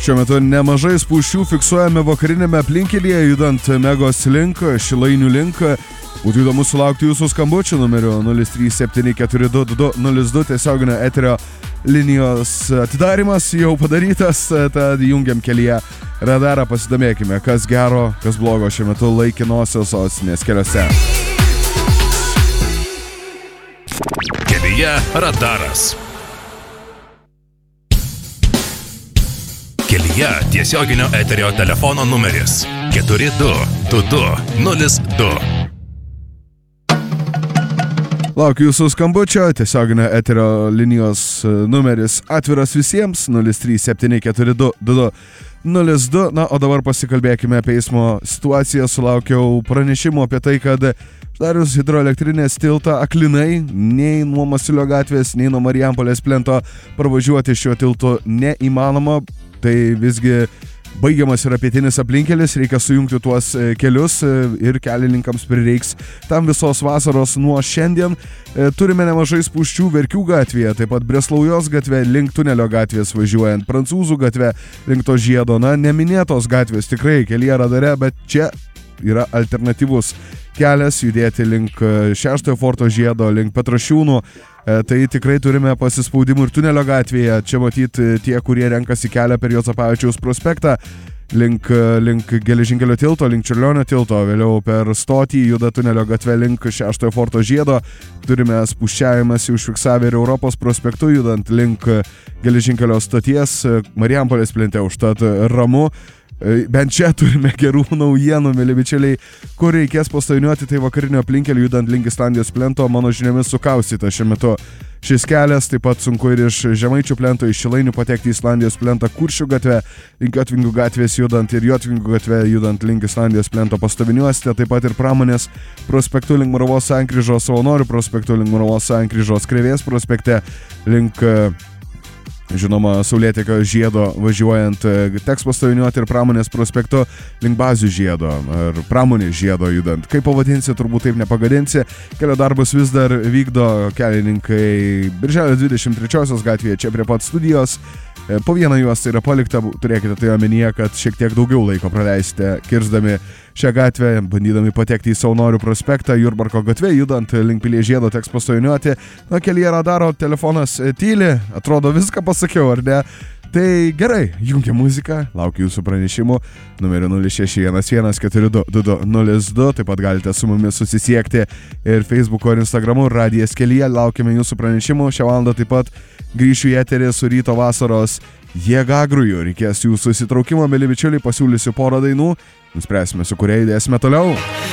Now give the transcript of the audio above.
Šiuo metu nemažai spūsčių fiksuojame vakarinėme aplinkelyje, judant Megos link, Šilainių link. Būtų įdomu sulaukti jūsų skambučių numeriu 037422202 tiesioginio eterio linijos atidarimas jau padarytas, tad jungiam kelyje radarą, pasidomėkime, kas gero, kas blogo šiuo metu laikinosios sostinės keliuose. Kelyje radaras. Kelyje tiesioginio eterio telefono numeris 422202. Laukiu jūsų skambučio, tiesioginio eterio linijos numeris atviras visiems 037422202. Na, o dabar pasikalbėkime apie eismo situaciją. Sulaukiau pranešimų apie tai, kad uždarius hidroelektrinės tiltą aklinai nei nuo Masiulio gatvės, nei nuo Marijampolės plento pravažiuoti šiuo tiltu neįmanoma. Tai visgi baigiamas yra pietinis aplinkelis, reikia sujungti tuos kelius ir kelininkams prireiks tam visos vasaros nuo šiandien. Turime nemažai spūsčių Verkių gatvėje, taip pat Breslaujos gatvė link Tunelio gatvės važiuojant, Prancūzų gatvė link to žiedo. Na, neminėtos gatvės tikrai kelyje radare, bet čia yra alternatyvus kelias judėti link 6 forto žiedo, link Petrašiūnų. Tai tikrai turime pasispaudimų ir Tunelio gatvėje. Čia matyti tie, kurie renkasi kelią per Juozapavičiaus prospektą link Geležinkelio tilto, link Čiurlionio tilto, vėliau per stotį juda Tunelio gatve link 6 forto žiedo. Turime spūsčiavimas užfiksavę ir Europos prospektu, judant link Geležinkelio stoties, Marijampolės plente, užtat ramu. Bent čia turime gerų naujienų, mėly bičiuliai, kur reikės pastoviniuoti, tai vakarinio aplinkelio judant link Islandijos plento, mano žiniomis sukaustyta šiuo metu šis kelias. Taip pat sunku ir iš Žemaičių plento, iš Šilainių patekti į Islandijos plentą Kuršių gatvę, link Jotvingų gatvės judant ir Jotvingų gatvę judant link Islandijos plento pastoviniuosite, taip pat ir Pramonės prospektu link Moravos sankryžos, Savanorių prospektu link Moravos sankryžos, Krėvės prospekte link žinoma, Saulėtekio žiedo važiuojant teks pastoviniuoti ir Pramonės prospektu link Bazių žiedo ar Pramonės žiedo judant. Kaip pavadinsi, turbūt taip nepagadinsi. Kelio darbus vis dar vykdo kelininkai Birželio 23 gatvėje, čia prie pat studijos. Po vieną juostą yra palikta, turėkite tai omenyje, kad šiek tiek daugiau laiko praleisite kirsdami šią gatvę, bandydami patekti į Savanorių prospektą, Jurbarko gatvė, judant link Pilies žiedo teks pastoviniuoti. Na, kelyje radaro telefonas tyli, atrodo viską pasakiau, ar ne? Tai gerai, jungia muziką, laukiu jūsų pranešimų numeriu 061142202, taip pat galite su mumis susisiekti ir Facebook'o ir Instagram'u, Radijas kelyje, laukiame jūsų pranešimų. Šią valandą taip pat grįšiu į eterį su ryto vasaros Jėgagrujų. Reikės jūsų įsitraukimo, mėly bičiuliai, pasiūlysiu porą dainų, nuspręsime, su kuria judėsime toliau.